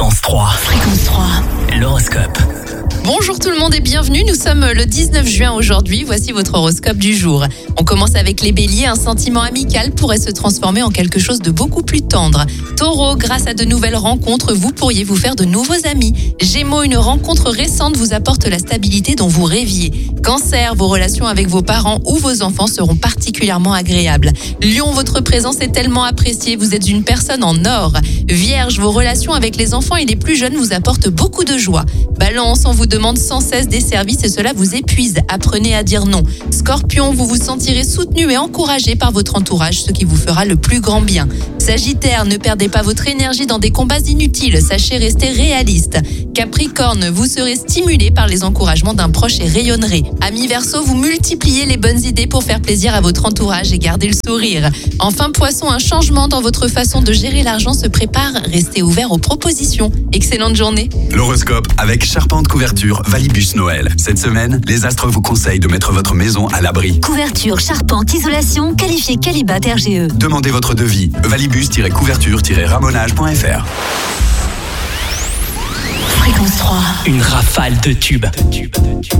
Fréquence 3. Fréquence 3. L'horoscope. Bonjour tout le monde et bienvenue, nous sommes le 19 juin aujourd'hui, voici votre horoscope du jour. On commence avec les béliers, un sentiment amical pourrait se transformer en quelque chose de beaucoup plus tendre. Taureau, grâce à de nouvelles rencontres, vous pourriez vous faire de nouveaux amis. Gémeaux, une rencontre récente vous apporte la stabilité dont vous rêviez. Cancer, vos relations avec vos parents ou vos enfants seront particulièrement agréables. Lion, votre présence est tellement appréciée, vous êtes une personne en or. Vierge, vos relations avec les enfants et les plus jeunes vous apportent beaucoup de joie. Balance, on vous demande sans cesse des services et cela vous épuise. Apprenez à dire non. Scorpion, vous vous sentirez soutenu et encouragé par votre entourage, ce qui vous fera le plus grand bien. Sagittaire, ne perdez pas votre énergie dans des combats inutiles, sachez rester réaliste. Capricorne, vous serez stimulé par les encouragements d'un proche et rayonnerez. Amis Verseau, vous multipliez les bonnes idées pour faire plaisir à votre entourage et garder le sourire. Enfin Poisson, un changement dans votre façon de gérer l'argent se prépare, restez ouvert aux propositions. Excellente journée. L'horoscope avec Charpente Couverture Valibus Noël. Cette semaine, les astres vous conseillent de mettre votre maison à l'abri. Couverture, charpente, isolation, qualifié Qualibat RGE. Demandez votre devis. Valibus-couverture-ramonage.fr. Fréquence 3. Une rafale de tubes.